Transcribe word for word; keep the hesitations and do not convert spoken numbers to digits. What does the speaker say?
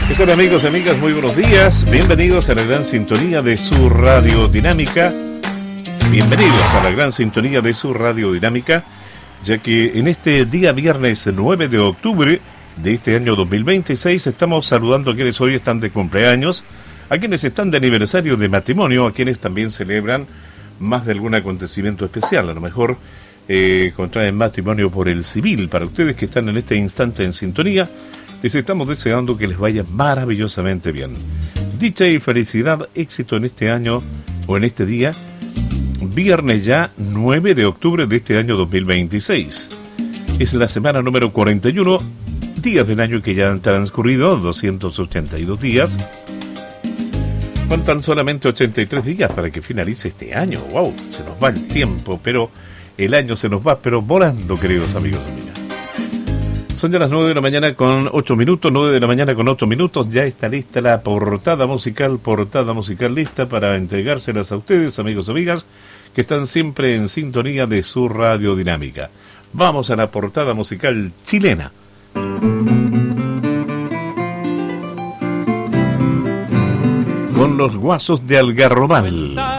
¿Qué tal, amigos y amigas? Muy buenos días. Bienvenidos a la gran sintonía de su Radio Dinámica. Bienvenidos a la gran sintonía de su Radio Dinámica, ya que en este día viernes nueve de octubre de este año dos mil veintiséis estamos saludando a quienes hoy están de cumpleaños, a quienes están de aniversario de matrimonio, a quienes también celebran más de algún acontecimiento especial. A lo mejor eh, contraen matrimonio por el civil. Para ustedes que están en este instante en sintonía, les estamos deseando que les vaya maravillosamente bien. Dicha y felicidad, éxito en este año o en este día, viernes ya nueve de octubre de este año dos mil veintiséis. Es la semana número cuarenta y uno, días del año que ya han transcurrido, doscientos ochenta y dos días. Faltan solamente ochenta y tres días para que finalice este año. ¡Wow! Se nos va el tiempo, pero el año se nos va, pero volando, queridos amigos y amigas. Son ya las nueve de la mañana con ocho minutos, nueve de la mañana con ocho minutos. Ya está lista la portada musical, portada musical lista para entregárselas a ustedes, amigos y amigas, que están siempre en sintonía de su Radio Dinámica. Vamos a la portada musical chilena. Con los Guasos de Algarrobal.